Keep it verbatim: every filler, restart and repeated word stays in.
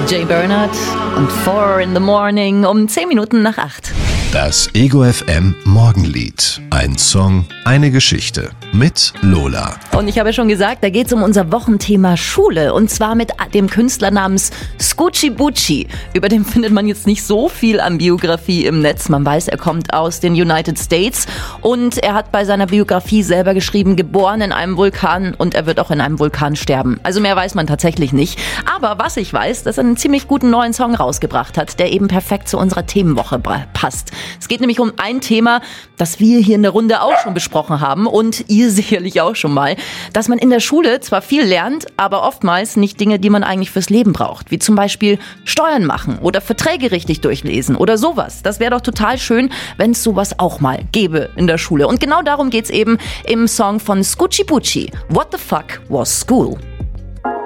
Jay Bernard und Four in the Morning um zehn Minuten nach acht. Das Ego F M Morgenlied. Ein Song, eine Geschichte mit Lola. Und ich habe ja schon gesagt, da geht es um unser Wochenthema Schule. Und zwar mit dem Künstler namens Scoochie Boochie. Über den findet man jetzt nicht so viel an Biografie im Netz. Man weiß, er kommt aus den United States. Und er hat bei seiner Biografie selber geschrieben, geboren in einem Vulkan und er wird auch in einem Vulkan sterben. Also mehr weiß man tatsächlich nicht. Aber was ich weiß, dass er einen ziemlich guten neuen Song rausgebracht hat, der eben perfekt zu unserer Themenwoche passt. Es geht nämlich um ein Thema, das wir hier in der Runde auch schon besprochen haben und ihr sicherlich auch schon mal, dass man in der Schule zwar viel lernt, aber oftmals nicht Dinge, die man eigentlich fürs Leben braucht, wie zum Beispiel Steuern machen oder Verträge richtig durchlesen oder sowas. Das wäre doch total schön, wenn es sowas auch mal gäbe in der Schule. Und genau darum geht's eben im Song von Scoochie Boochie. What the fuck was school?